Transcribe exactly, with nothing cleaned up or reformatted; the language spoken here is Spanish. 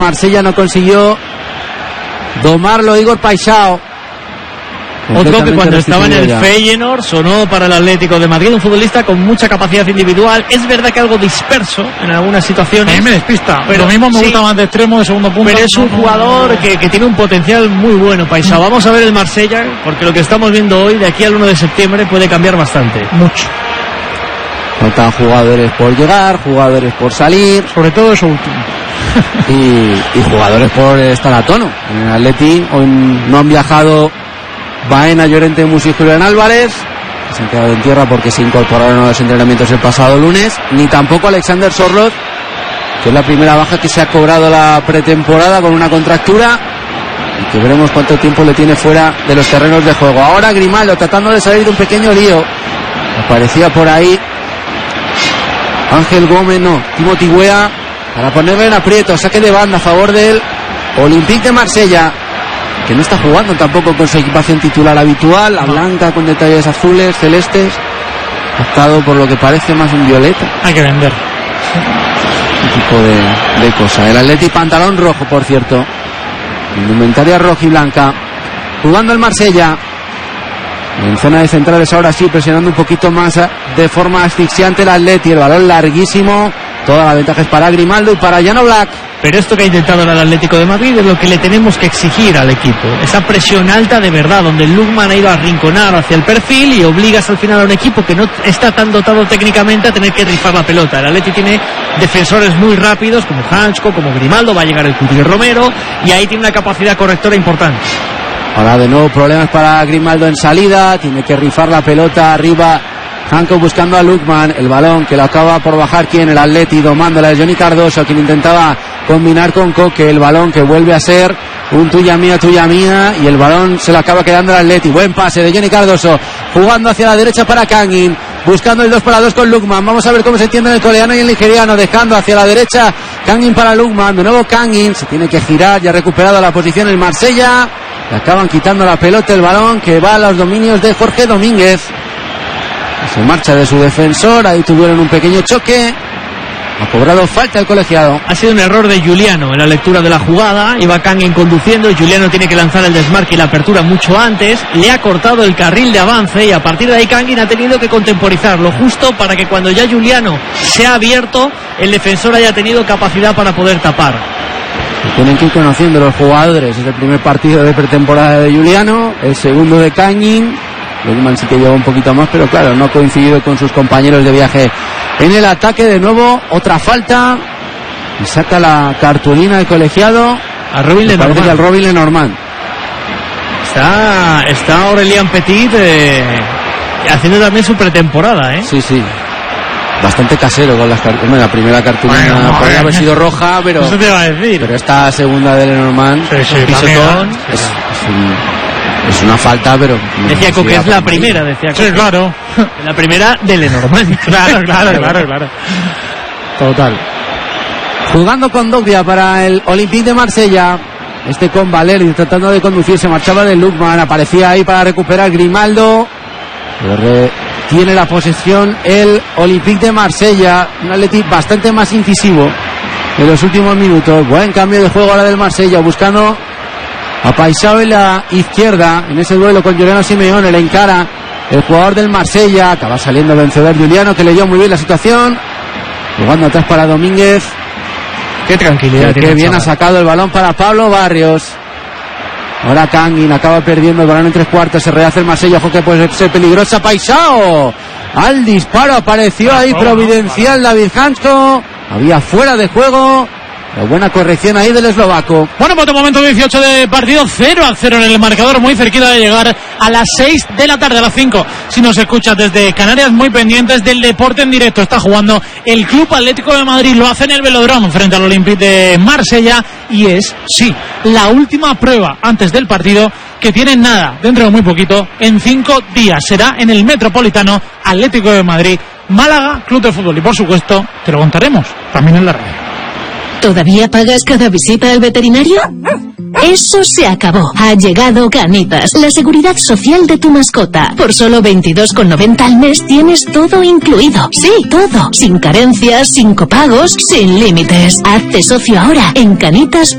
Marsella no consiguió domarlo Igor Paixão. Otro que cuando estaba en el ya. Feyenoord sonó para el Atlético de Madrid, un futbolista con mucha capacidad individual. Es verdad que algo disperso en algunas situaciones. A mí me despista, pero lo mismo me sí, gusta más de extremo, de segundo punto. Pero es un no, jugador no, no. Que, que tiene un potencial muy bueno, Paixão. Mm. Vamos a ver el Marsella, porque lo que estamos viendo hoy, de aquí al uno de septiembre, puede cambiar bastante. Mucho. Faltan jugadores por llegar, jugadores por salir. Sobre todo eso último. y, y jugadores por estar a tono. En el Atleti hoy no han viajado Baena, Llorente, Musi y Julián Álvarez, que se han quedado en tierra porque se incorporaron a los entrenamientos el pasado lunes, ni tampoco Alexander Sorloth, que es la primera baja que se ha cobrado la pretemporada con una contractura y que veremos cuánto tiempo le tiene fuera de los terrenos de juego. Ahora Grimaldo tratando de salir de un pequeño lío, aparecía por ahí Ángel Gómez, no, Timothy Weah, para ponerle en aprieto, saque de banda a favor del Olympique de Marsella, que no está jugando tampoco con su equipación titular habitual, la blanca con detalles azules, celestes, ha estado por lo que parece más en violeta. Hay que vender. Un tipo de, de cosa. El Atleti pantalón rojo, por cierto. Indumentaria roja y blanca. Jugando el Marsella. En zona de centrales ahora sí, presionando un poquito más de forma asfixiante el Atleti. El balón larguísimo. Toda la ventaja es para Grimaldo y para Jan Oblak. Pero esto que ha intentado el Atlético de Madrid es lo que le tenemos que exigir al equipo. Esa presión alta de verdad, donde el Lukman ha ido a arrinconar hacia el perfil y obligas al final a un equipo que no está tan dotado técnicamente a tener que rifar la pelota. El Atleti tiene defensores muy rápidos como Hansko, como Grimaldo, va a llegar el Cuti Romero y ahí tiene una capacidad correctora importante. Ahora de nuevo problemas para Grimaldo en salida, tiene que rifar la pelota arriba. Hanko buscando a Lukman, el balón que lo acaba por bajar quien, el Atleti, domándola de Johnny Cardoso, quien intentaba combinar con Coque, el balón que vuelve a ser un tuya mía, tuya mía, y el balón se lo acaba quedando el Atleti. Buen pase de Johnny Cardoso, jugando hacia la derecha para Kangin, buscando el dos para dos con Lukman. Vamos a ver cómo se entiende el coreano y el nigeriano, dejando hacia la derecha Kangin para Lukman, de nuevo Kangin, se tiene que girar, ya ha recuperado la posición el Marsella, le acaban quitando la pelota, el balón que va a los dominios de Jorge Domínguez. Se marcha de su defensor, ahí tuvieron un pequeño choque, ha cobrado falta el colegiado. Ha sido un error de Giuliano en la lectura de la jugada, iba Kangin conduciendo y Giuliano tiene que lanzar el desmarque y la apertura mucho antes, le ha cortado el carril de avance y a partir de ahí Kangin ha tenido que contemporizarlo justo para que cuando ya Giuliano se ha abierto, el defensor haya tenido capacidad para poder tapar. Tienen que ir conociendo los jugadores, es el primer partido de pretemporada de Giuliano, el segundo de Kangin. Lukman sí que lleva un poquito más, pero claro, no ha coincidido con sus compañeros de viaje en el ataque. De nuevo, otra falta y saca la cartulina del colegiado a Robin Lenormand. Parece que al Robin Lenormand. Está, está Aurélien Petit eh, haciendo también su pretemporada, ¿eh? Sí, sí. Bastante casero con las cartulinas. La primera cartulina bueno, podría haber sido roja, pero, eso te iba a decir. Pero esta segunda de Lenormand, sí, sí, pisotón, es, es un... Es una falta, pero... Decía que es la primera, decía Sí, claro. La primera de Lenormand. Claro, claro, claro, claro. Total. Jugando con Dogbia para el Olympique de Marsella. Este con Valeri tratando de conducir. Se marchaba de Lukman. Aparecía ahí para recuperar Grimaldo. Pero tiene la posesión el Olympique de Marsella. Un Atleti bastante más incisivo en los últimos minutos. Buen cambio de juego ahora del Marsella. Buscando a Paixão en la izquierda, en ese duelo con Giuliano Simeone, le encara el jugador del Marsella, acaba saliendo vencedor Giuliano, que leyó muy bien la situación, jugando atrás para Domínguez. Qué tranquilidad. Qué bien ha sacado el balón para Pablo Barrios. Ahora Kangin acaba perdiendo el balón en tres cuartos, se rehace el Marsella, ojo que puede ser peligrosa. Paixão, al disparo apareció ahí providencial David Hansko, había fuera de juego. La buena corrección ahí del eslovaco. Bueno, pues de momento dieciocho de partido, cero a cero en el marcador, muy cerquita de llegar a las seis de la tarde, a las cinco. Si nos escuchas desde Canarias, muy pendientes del deporte en directo. Está jugando el Club Atlético de Madrid, lo hace en el Velódromo frente al Olympique de Marsella y es, sí, la última prueba antes del partido que tienen nada, dentro de muy poquito, en cinco días. Será en el Metropolitano Atlético de Madrid, Málaga, Club de Fútbol y por supuesto, te lo contaremos también en la radio. ¿Todavía pagas cada visita al veterinario? Eso se acabó. Ha llegado Canitas, la seguridad social de tu mascota. Por solo veintidós con noventa al mes tienes todo incluido. Sí, todo. Sin carencias, sin copagos, sin límites. Hazte socio ahora en canitas